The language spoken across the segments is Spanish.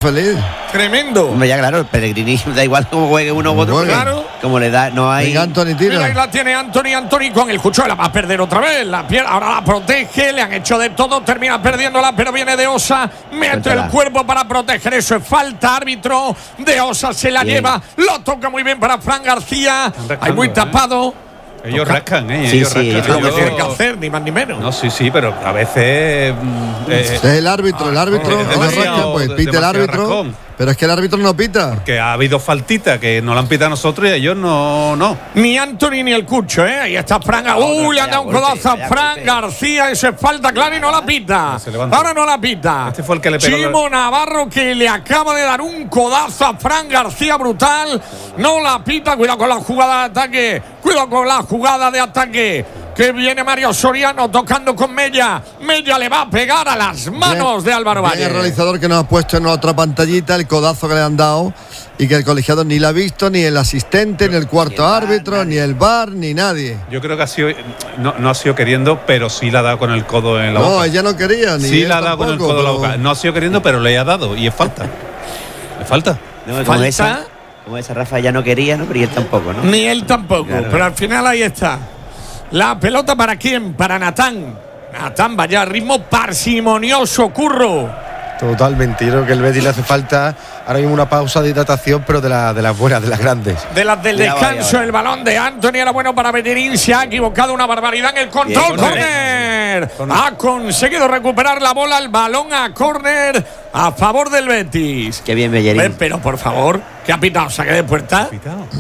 feliz. Tremendo. Hombre, ya claro, el Pellegrini da igual cómo juegue uno u otro. Bueno, claro. Como le da, no hay. Venga, Anthony, tira. Mira, ahí la tiene Anthony con el cuchillo, la va a perder otra vez. Ahora la protege, le han hecho de todo, termina perdiéndola, pero viene De Osa, mete Suéltala. el cuerpo para proteger. Eso es falta, árbitro. De Osa se la Bien. lleva, lo toca muy bien para Fran García. Hay muy tapado. Ellos rascan, Sí, ellos sí, rascan. Es lo que tienen que Ellos- hacer, ni más ni menos. No, sí, pero a veces. Es el árbitro, ellos demasiado- rascan, pues pita el demasiado árbitro. rascón. Pero es que el árbitro no pita. Que ha habido faltita que no la han pitado a nosotros y ellos no. Ni Anthony ni el Cucho, ¿eh? Ahí está Fran. Le han dado un golpe, codazo a vaya Fran golpe. García. Eso es falta clara y no la pita. Se levanta. Ahora no la pita. Este fue el que le pegó Chimo Navarro, que le acaba de dar un codazo a Fran García brutal. No la pita. Cuidado con la jugada de ataque. Cuidado con la jugada de ataque. Que viene Mario Soriano tocando con Mella. Mella le va a pegar a las manos de Álvaro Bien Valle. el realizador que nos ha puesto en otra pantallita el codazo que le han dado y que el colegiado ni lo ha visto, ni el asistente, ni el cuarto ni el VAR, árbitro, nadie. ni el VAR, ni nadie. Yo creo que ha sido. No ha sido queriendo, pero sí la ha dado con el codo en la No, boca. ella no quería, ni Sí él la ha dado con el tampoco, codo en la pero- boca. No ha sido queriendo, pero le ha dado. Y es falta. Es falta. No, como Falta. esa Rafa ya no quería, ¿no? Pero y él tampoco, ¿no? Ni él tampoco. Claro. Pero al final ahí está. La pelota para quién? Para Natán. Natán, vaya ritmo parsimonioso, Curro. Totalmente. Yo creo que el Betis le hace falta ahora mismo una pausa de hidratación, pero de las buenas, de las grandes. De las del Cuidado, descanso, vaya. el balón de Anthony era bueno para Bellerín. Se ha equivocado una barbaridad en el control. Bien, ¡Córner! Ha conseguido recuperar la bola, el balón a córner a favor del Betis. Qué bien, Bellerín. Pero por favor, ¿qué ha pitado? ¿Saque de puerta?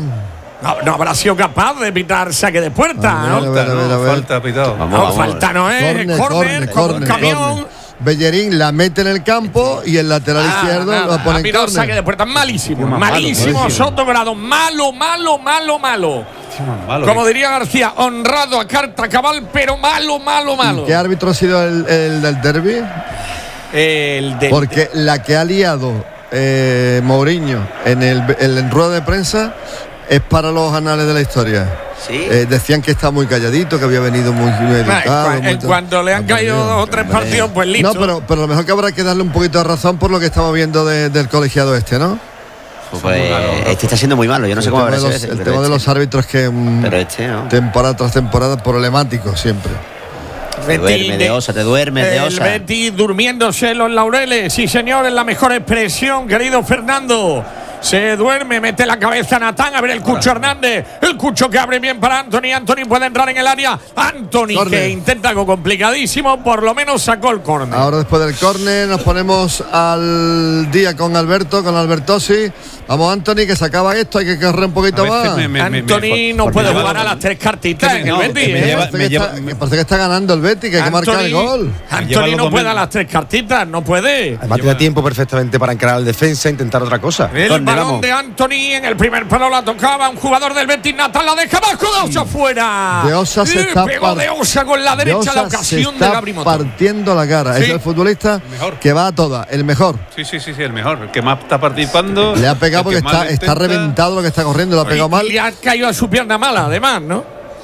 No habrá sido capaz de pitar saque de puerta, A ¿no? ver, a ver. Falta, pitado. No, falta no es. Córner, como un camión. córner. Bellerín la mete en el campo y el lateral izquierdo Nada, lo pone ha en pitado saque córner. de puerta. Malísimo, Tío, más malo, malísimo. malísimo. Soto Grado. Malo. Malo, Como diría García, honrado a carta cabal, pero malo. ¿Qué árbitro ha sido el del derbi? El de. Porque la que ha liado Mourinho en rueda de prensa es para los anales de la historia. Sí. Decían que está muy calladito, que había venido muy educado. En cuanto le han caído 2 o 3 partidos, pues listo. No, pero lo mejor que habrá que darle un poquito de razón por lo que estamos viendo del colegiado este, ¿no? Pues este está siendo muy malo. Yo no sé cómo habrá sido ese. El pero tema de los árbitros que Pero este, ¿no? temporada tras temporada problemático siempre. Te duerme de Osa, te duerme de El Osa. Betis durmiéndose en los laureles. Sí, señor, es la mejor expresión, querido Fernando. Se duerme, mete la cabeza a Natán. A ver el Cucho Hernández. El Cucho que abre bien para Anthony. Anthony puede entrar en el área. Anthony Córner. que intenta algo complicadísimo. Por lo menos sacó el córner. Ahora después del córner nos ponemos al día con Albertosi. Vamos, Anthony, que se acaba esto, hay que correr un poquito A más. veces Anthony no por puede llevar- jugar a las 3 cartitas en el No, Betis. que me ¿eh? lleva- Me parece que está ganando el Betis, que hay que marcar el gol. lleva Anthony los no dos puede a mil. las 3 cartitas, no puede. Además, tiene tiempo perfectamente para encarar al defensa e intentar otra cosa. El ¿Dónde balón vamos? de Anthony en el primer palo la tocaba un jugador del Betis. Natal la deja abajo de Osa fuera. De Osa se está pegó de Osa con la De derecha la Osa se ocasión está de Gabri Motor. partiendo la cara. Sí. Es el futbolista mejor. que va a todas, el mejor. Sí, el mejor. El que más está participando. Le ha pegado el porque que más está lo intenta. reventado lo que está corriendo, lo ha pegado mal. Y le ha caído a su pierna mala, además, ¿no?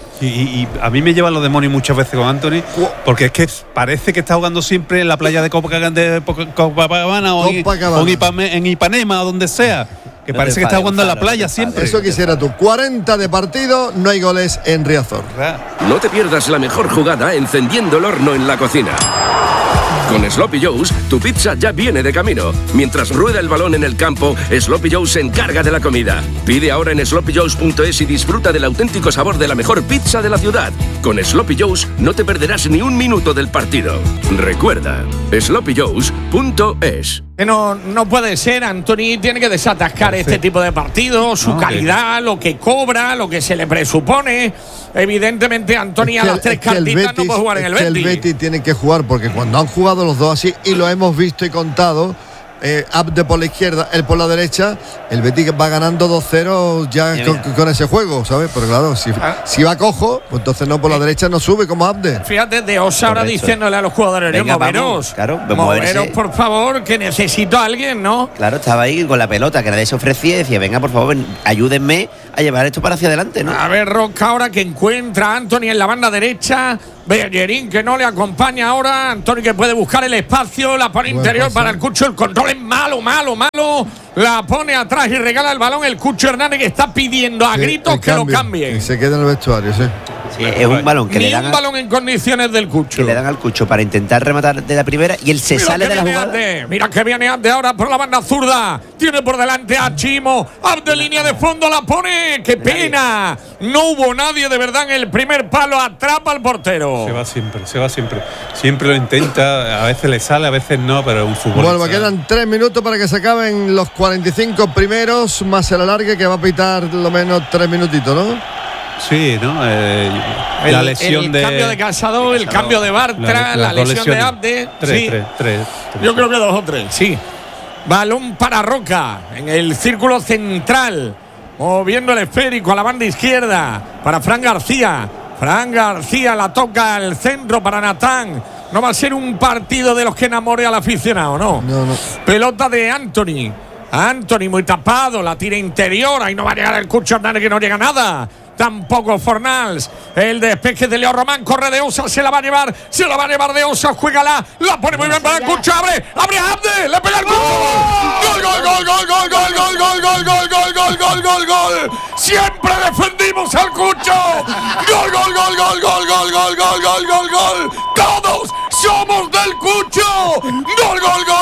Y a mí me llevan los demonios muchas veces con Anthony, porque es que parece que está jugando siempre en la playa de Copacabana o en Ipanema o donde sea. Que No parece te que está enfades, jugando en la Gonzalo, playa no te enfades. siempre. Eso quisiera tú. 40 de partido, no hay goles en Riazor. No te pierdas la mejor jugada encendiendo el horno en la cocina. Con Sloppy Joe's, tu pizza ya viene de camino. Mientras rueda el balón en el campo, Sloppy Joe se encarga de la comida. Pide ahora en sloppyjoes.es y disfruta del auténtico sabor de la mejor pizza de la ciudad. Con Sloppy Joe's no te perderás ni un minuto del partido. Recuerda, sloppyjoes.es. Que no puede ser. Anthony tiene que desatascar este tipo de partidos, su No, calidad, lo que cobra, lo que se le presupone. Evidentemente, Anthony a las 3 cartitas no puede jugar en el Betis. El Betis tiene que jugar porque cuando han jugado los dos así y lo hemos visto y contado, Abde por la izquierda, él por la derecha, el Betis va ganando 2-0 ya Mira. con ese juego, ¿sabes? Pero claro, si va cojo, pues entonces no por la derecha no sube como Abde. Fíjate, de Osa ahora Correcto. diciéndole a los jugadores, Venga, moveros, vamos, claro, moveros, moverse. por favor, que necesito a alguien, ¿no? Claro, estaba ahí con la pelota, que nadie se ofrecía y decía, venga, por favor, ayúdenme a llevar esto para hacia adelante, ¿no? A ver, Roca ahora que encuentra a Anthony en la banda derecha. Bellerín que no le acompaña ahora. Antonio que puede buscar el espacio. La pone interior para el Cucho. El control es malo. La pone atrás y regala el balón el Cucho Hernández, que está pidiendo a gritos que lo cambien. Y se queda en el vestuario, sí. Sí, es un balón que Ni le dan un balón en condiciones del Cucho. Que le dan al Cucho para intentar rematar de la primera y él se sale de la jugada. Mira que viene Abde ahora por la banda zurda. Tiene por delante a Chimo. Abde línea de fondo la pone. ¡Qué pena! No hubo nadie de verdad en el primer palo. Atrapa al portero. Se va siempre. Siempre lo intenta. A veces le sale, a veces no, pero es un futbolista. Bueno, quedan 3 minutos para que se acaben los 45 primeros, más el alargue que va a pitar lo menos 3 minutitos, ¿no? Sí, ¿no? La lesión el cambio de Casado, el cambio de Bartra, la lesión de Abde. Tres. Yo creo que 2 o 3, sí. Balón para Roca en el círculo central, moviendo el esférico a la banda izquierda para Fran García. Fran García la toca al centro para Natán. No va a ser un partido de los que enamore al aficionado, ¿no? No. Pelota de Anthony muy tapado, la tira interior. Ahí no va a llegar el Cucho Hernández, que no llega nada. Tampoco Fornals. El despeje de Leo Román. Corre de Osa. Se la va a llevar de Osa. Juégala. La pone muy bien para el Cucho. Abre Abde. Le pega el Cucho. Gol. Siempre defendimos al Cucho. Gol. Todos somos del Cucho. Gol.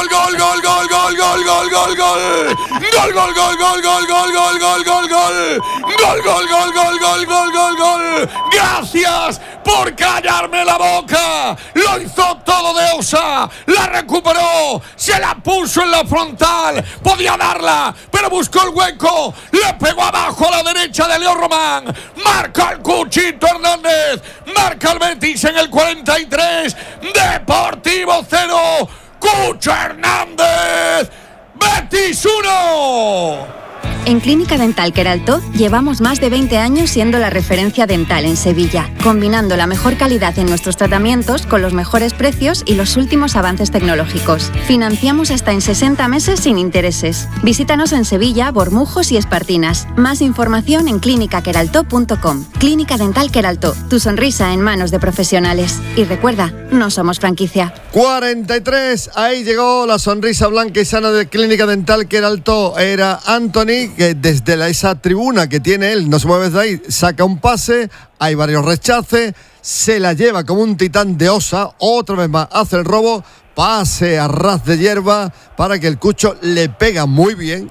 Gracias por callarme la boca. Lo hizo todo de Osa. La recuperó. Se la puso en la frontal. Podía darla, pero buscó el hueco. Le pegó abajo a la derecha de Leo Román. Marca el Cuchito Hernández. Marca el Betis en el 43. Deportivo 0. Cucho Hernández. Betis 1. En Clínica Dental Queraltó llevamos más de 20 años siendo la referencia dental en Sevilla, combinando la mejor calidad en nuestros tratamientos con los mejores precios y los últimos avances tecnológicos. Financiamos hasta en 60 meses sin intereses. Visítanos en Sevilla, Bormujos y Espartinas. Más información en clinicaqueraltó.com. Clínica Dental Queraltó, tu sonrisa en manos de profesionales. Y recuerda, no somos franquicia. 43, ahí llegó la sonrisa blanca y sana de Clínica Dental Queraltó. Era Anthony, que desde esa tribuna que tiene él, no se mueve de ahí, saca un pase, hay varios rechaces, se la lleva como un titán de Osa, otra vez más hace el robo, pase a ras de hierba para que el Cucho le pega muy bien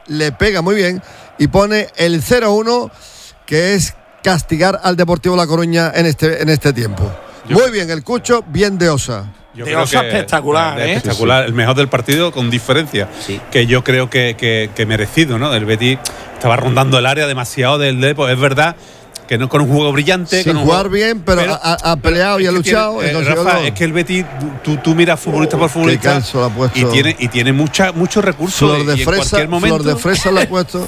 y pone el 0-1, que es castigar al Deportivo La Coruña en este tiempo. Muy bien el Cucho, bien de Osa. Yo creo que espectacular, espectacular, el mejor del partido con diferencia, que yo creo que merecido, ¿no? El Betis estaba rondando el área demasiado del Depor, es verdad que no con un juego brillante, sin jugar bien, pero ha peleado y ha luchado. Rafa, es que el Betis, tú miras futbolista por futbolista y tiene muchos recursos. Flor de fresa, en cualquier momento. Flor de fresa le ha puesto.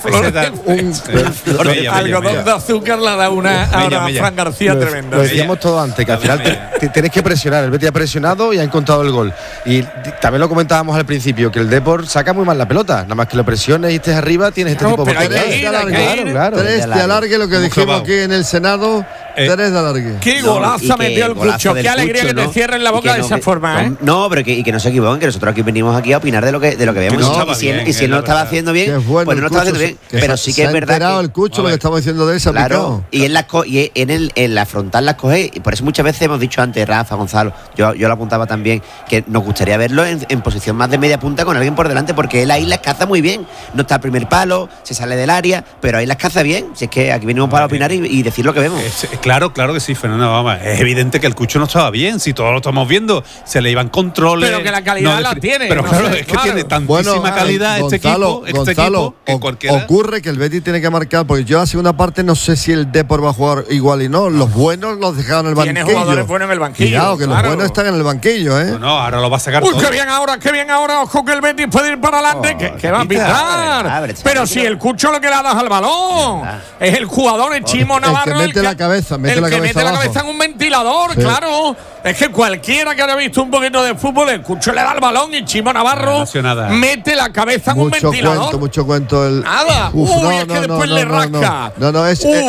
Algodón de azúcar le ha dado una a Fran García tremenda. Lo decíamos todo antes, que al final tienes que presionar. El Betis ha presionado y ha encontrado el gol. Y también lo comentábamos al principio, que el Depor saca muy mal la pelota. Nada más que lo presiones y estés arriba, tienes este tipo de oportunidades. Claro. 3 de alargue, lo que dijimos aquí en el Senado, 3 de alargue. Qué golazo metió el Cucho. Qué alegría que te cierren la boca de esa forma, ¿eh? No, pero que no se equivoquen, que nosotros aquí venimos aquí a opinar de lo que vemos. Y si él no lo estaba haciendo bien, pues no lo estaba haciendo bien. Pero sí que es verdad. Se ha el Cucho lo que estamos diciendo de esa. Claro. Y en la frontal las coge. Y por eso muchas veces hemos dicho antes, Rafa, Gonzalo, yo lo apuntaba también, que nos gustaría verlo en posición más de media punta con alguien por delante, porque él ahí las caza muy bien. No está al primer palo, se sale del área, pero ahí las caza bien. Si es que aquí venimos para opinar y decir lo que vemos. Claro que sí, Fernando. Vamos, es evidente que el Cucho no estaba bien. Si todos lo estamos viendo, se le iban controles. Pero que la calidad la tiene. Pero claro, es que tiene tantísima calidad Gonzalo, que cualquiera. Ocurre que el Betis tiene que marcar, porque yo hace una parte no sé si el Depor va a jugar igual y no. Los buenos los dejaron en el banquillo. Tiene jugadores buenos en el banquillo. Cuidado, que los buenos están en el banquillo, ¿eh? No, ahora lo va a sacar. Uy, qué bien ahora. Ojo que el Betis puede ir para adelante. Que va a pitar. Pero si el Cucho lo que le ha dado al balón es el jugador, el Chimo Navarro. El que mete la cabeza cabeza, mete la cabeza en un ventilador, claro. Es que cualquiera que haya visto un poquito de fútbol, el Cucho le da el balón y Chimo Navarro mete la cabeza en un ventilador. Mucho cuento. Nada. Es que después le rasca. No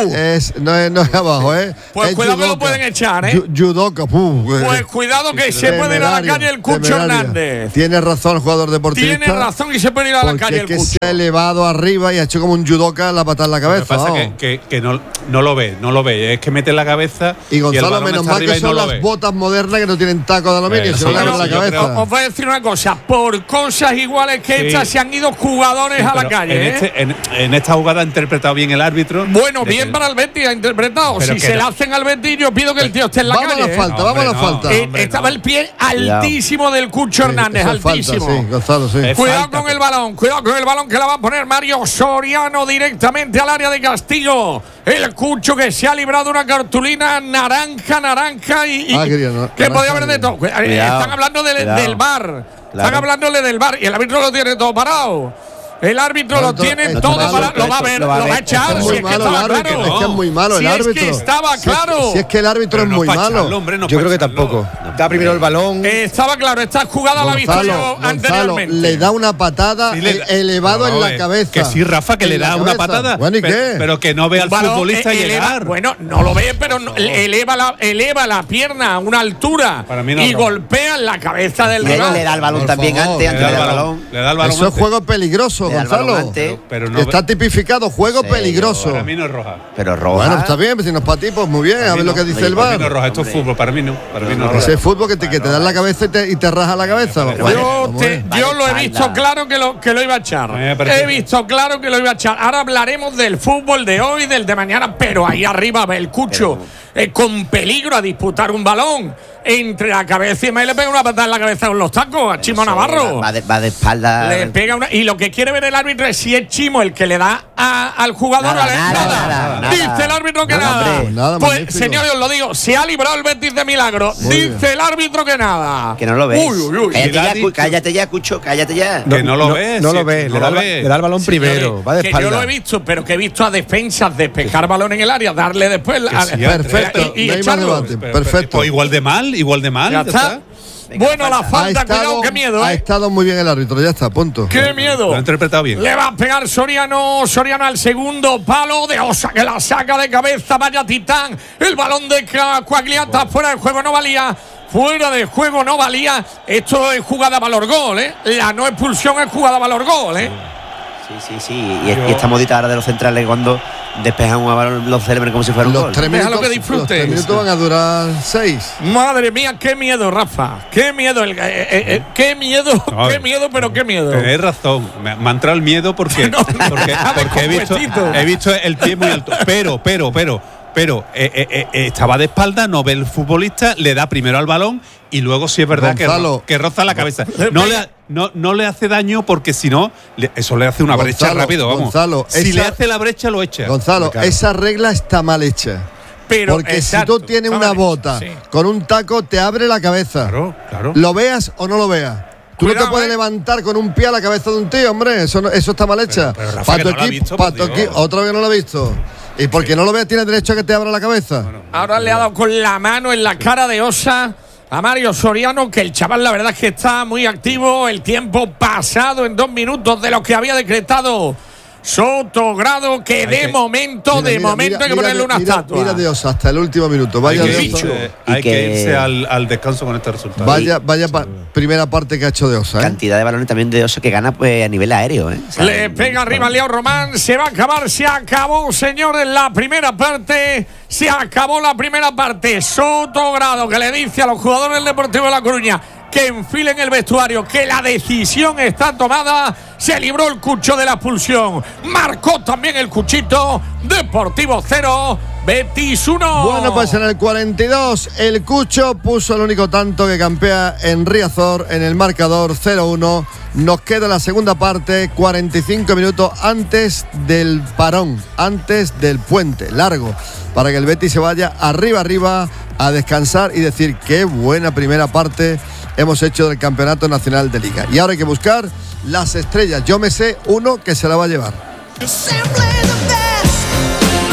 es abajo, ¿eh? Pues cuidado que lo pueden echar, ¿eh? Judoka. Pues cuidado que se puede ir a la calle el Cucho Hernández. Tiene razón el jugador deportista. Tiene razón y se puede ir a la calle el Cucho. Se ha elevado arriba y ha hecho como un judoka la patada en la cabeza. Lo que pasa que no lo ve. Es que mete la cabeza y Gonzalo, menos mal que son las botas modernas que no tienen taco de aluminio, se lo dan en la cabeza. Os voy a decir una cosa, por cosas iguales que estas se han ido jugadores a la calle. En esta jugada ha interpretado bien el árbitro. Bueno, bien para el Betis ha interpretado. Si se la hacen al Betis, yo pido que el tío esté en la calle. Vamos a la falta. Estaba el pie altísimo del Cucho Hernández, altísimo. Sí, Gonzalo, sí. Cuidado con el balón que la va a poner Mario Soriano directamente al área de Castillo. El Cucho que se ha librado una cartulina naranja y que podía haber de todo. Están hablando del VAR. Están hablándole del VAR y el árbitro lo tiene todo parado. El árbitro lo tiene todo parado. Lo va a ver, lo va a echar. Si es que estaba claro. Es que es muy malo el árbitro. Si es que estaba claro. Si es que el árbitro es muy malo. Yo creo que tampoco. Da primero el balón. Estaba claro, esta jugada la he visto yo anteriormente. Le da una patada elevado en la cabeza. Que sí, Rafa, que le da una patada. Bueno, ¿y qué? Pero que no ve al futbolista llegar. Bueno, no lo ve, pero eleva la pierna a una altura y golpea en la cabeza del rival. Le da el balón también antes de dar el balón. Eso es juego peligroso, Gonzalo. Pero no, está tipificado, juego peligroso. Para mí no es roja. Pero roja. Bueno, está bien, si no es para ti, pues muy bien, a ver lo que dice el VAR. Para mí no es roja, esto es fútbol, para mí no. Para mí no es roja. Ese fútbol que te da en la cabeza y te raja la cabeza. Yo lo he visto claro que lo iba a echar. He visto claro que lo iba a echar. Ahora hablaremos del fútbol de hoy, del de mañana, pero ahí arriba ve el Cucho con peligro a disputar un balón entre la cabeza y le pega una patada en la cabeza con los tacos a Chimo Navarro. Va de espalda. Le pega y lo que quiere ver el árbitro es si es Chimo el que le da al jugador nada. Dice el árbitro que nada. Pues señores, os lo digo, se ha librado el Betis de milagro. Dice el árbitro que nada. Que no lo ves. Cállate ya, Cucho, cállate ya. Que no lo ves. No lo ves. Le da el balón primero. Va de espalda. Que yo lo he visto, pero que he visto a defensas despejar balón en el área, darle después. Perfecto. Y echarlo. Perfecto. Pues igual de mal. Ya está. Bueno, la falta, cuidado, qué miedo. Ha estado muy bien el árbitro, ya está, punto. Qué miedo. Lo ha interpretado bien. Le va a pegar Soriano al segundo palo de Osa, que la saca de cabeza, vaya titán. El balón de Quagliata fuera de juego, no valía. Fuera de juego no valía. Esto es jugada valor gol, ¿eh? La no expulsión es jugada valor gol, ¿eh? Sí. Y esta modita ahora de los centrales cuando despejan un balón, los celebran como si fuera un gol. Déjalo que disfrute. Los 3 minutos van a durar 6. Madre mía, qué miedo, Rafa. Qué miedo. Qué miedo. Qué miedo, pero qué miedo. Tenés razón. Me ha entrado el miedo porque he visto el pie muy alto. Pero estaba de espalda, no ve el futbolista, le da primero al balón y luego sí es verdad que roza la cabeza. No le hace daño porque si no, eso le hace una brecha rápido. Vamos. Gonzalo, si le hace la brecha, lo echa. Gonzalo, esa regla está mal hecha. Porque si tú tienes una bota con un taco, te abre la cabeza. Claro. Lo veas o no lo veas. Tú no te puedes levantar con un pie a la cabeza de un tío, hombre. Eso está mal hecha. Pero Rafa, que no lo ha visto, otra vez no lo ha visto. ¿Y porque no lo veas, tiene derecho a que te abra la cabeza? Ahora le ha dado con la mano en la cara de Osa a Mario Soriano, que el chaval la verdad es que está muy activo. El tiempo pasado en 2 minutos de lo que había decretado Sotogrado, que de momento hay que ponerle una estatua. Mira de Osa hasta el último minuto. Vaya hay que irse al descanso con este resultado. Vaya primera parte que ha hecho de Osa. Cantidad de balones también de Osa que gana pues a nivel aéreo. Le pega arriba Leo Román. Se va a acabar. Se acabó, señores, la primera parte. Se acabó la primera parte. Sotogrado, que le dice a los jugadores del Deportivo de La Coruña que enfilen el vestuario, que la decisión está tomada. Se libró el Cucho de la expulsión. Marcó también el Cuchito. Deportivo 0, Betis 1. Bueno, pues en el 42 el Cucho puso el único tanto que campea en Riazor en el marcador 0-1. Nos queda la segunda parte, 45 minutos antes del parón, antes del puente largo, para que el Betis se vaya arriba a descansar y decir qué buena primera parte hemos hecho del Campeonato Nacional de Liga. Y ahora hay que buscar las estrellas. Yo me sé uno que se la va a llevar.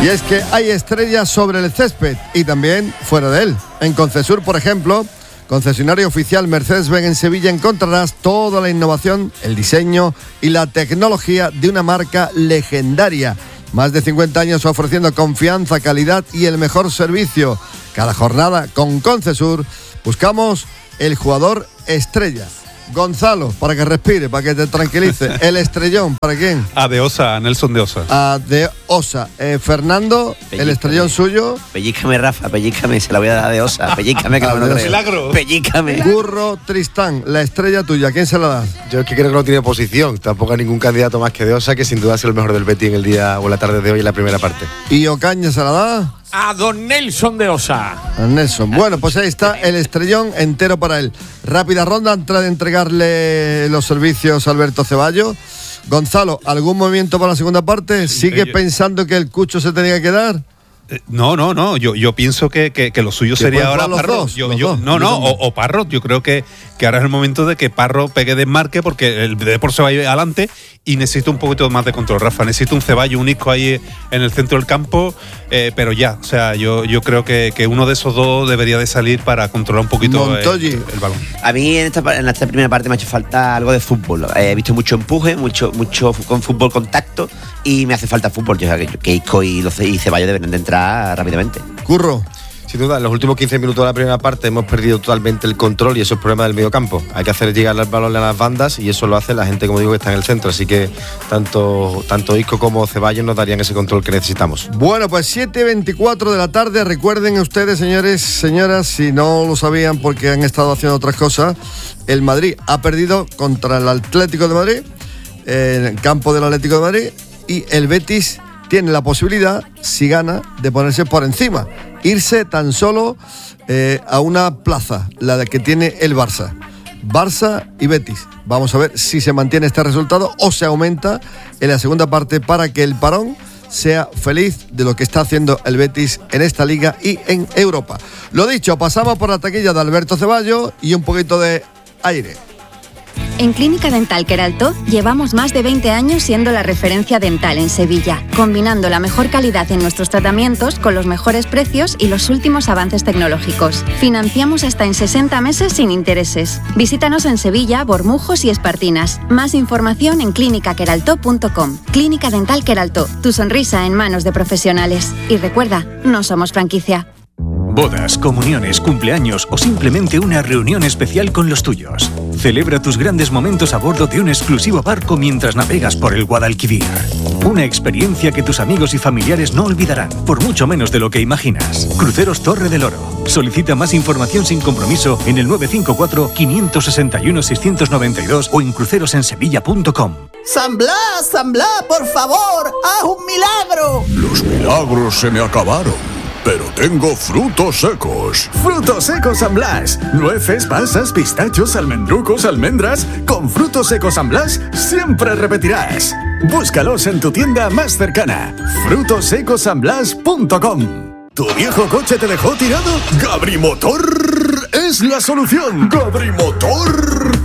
Y es que hay estrellas sobre el césped y también fuera de él. En Concesur, por ejemplo, concesionario oficial Mercedes-Benz en Sevilla, encontrarás toda la innovación, el diseño y la tecnología de una marca legendaria. Más de 50 años ofreciendo confianza, calidad y el mejor servicio. Cada jornada con Concesur buscamos el jugador estrella. Gonzalo, para que respire, para que te tranquilice. El estrellón, ¿para quién? A de Osa, Nelson de Osa. A de Osa. Fernando, pellícame. El estrellón suyo. Pellícame, Rafa, pellícame, se la voy a dar a de Osa. Pellícame, que no creo. Milagro. Pellícame. Curro Tristán, la estrella tuya, ¿quién se la das? Yo es que creo que no tiene posición. Tampoco hay ningún candidato más que de Osa, que sin duda es el mejor del Betis en el día o la tarde de hoy en la primera parte. ¿Y Ocaña se la da? A don Nelson de Osa. A Nelson. Bueno, pues ahí está el estrellón entero para él. Rápida ronda antes de entregarle los servicios a Alberto Ceballos. Gonzalo, ¿algún movimiento para la segunda parte? ¿Sigue pensando que el Cucho se tenía que quedar? No. Yo pienso que lo suyo sería ahora Parro. O Parro. Yo creo que ahora es el momento de que Parro pegue desmarque, porque el Depor se va a ir adelante y necesita un poquito más de control, Rafa. Necesita un Ceballos, un Isco ahí en el centro del campo, pero ya. O sea, yo creo que uno de esos dos debería de salir para controlar un poquito el balón. A mí en esta primera parte me ha hecho falta algo de fútbol. He visto mucho empuje, mucho con fútbol contacto, y me hace falta fútbol. Yo, que Isco y Ceballos deben de entrar rápidamente. Curro. Sin duda, en los últimos 15 minutos de la primera parte hemos perdido totalmente el control, y eso es problema del medio campo. Hay que hacer llegar el balón a las bandas, y eso lo hace la gente, como digo, que está en el centro. Así que tanto Isco como Ceballos nos darían ese control que necesitamos. Bueno, pues 7:24 de la tarde. Recuerden ustedes, señores, señoras, si no lo sabían porque han estado haciendo otras cosas, el Madrid ha perdido contra el Atlético de Madrid, en el campo del Atlético de Madrid, y el Betis tiene la posibilidad, si gana, de ponerse por encima, irse tan solo a una plaza, la de que tiene el Barça y Betis. Vamos a ver si se mantiene este resultado o se aumenta en la segunda parte, para que el parón sea feliz de lo que está haciendo el Betis en esta liga y en Europa. Lo dicho, pasamos por la taquilla de Alberto Ceballos y un poquito de aire. En Clínica Dental Queraltó llevamos más de 20 años siendo la referencia dental en Sevilla, combinando la mejor calidad en nuestros tratamientos con los mejores precios y los últimos avances tecnológicos. Financiamos hasta en 60 meses sin intereses. Visítanos en Sevilla, Bormujos y Espartinas. Más información en clinicaqueraltó.com. Clínica Dental Queraltó, tu sonrisa en manos de profesionales. Y recuerda, no somos franquicia. Bodas, comuniones, cumpleaños o simplemente una reunión especial con los tuyos. Celebra tus grandes momentos a bordo de un exclusivo barco mientras navegas por el Guadalquivir. Una experiencia que tus amigos y familiares no olvidarán, por mucho menos de lo que imaginas. Cruceros Torre del Oro. Solicita más información sin compromiso en el 954-561-692 o en crucerosensevilla.com. ¡San Blas, por favor! ¡Haz un milagro! Los milagros se me acabaron, pero tengo frutos secos. Frutos secos San Blas. Nueces, pasas, pistachos, almendrucos, almendras. Con frutos secos San Blas siempre repetirás. Búscalos en tu tienda más cercana. frutosecosanblas.com. ¿Tu viejo coche te dejó tirado? ¡Gabrimotor es la solución! ¡Gabrimotor!